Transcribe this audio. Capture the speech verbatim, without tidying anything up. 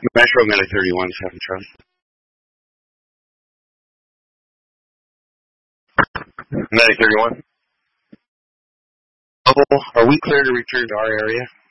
Metro Medic thirty-one, seven Charlie. Medic thirty-one. Oh, are we clear to return to our area?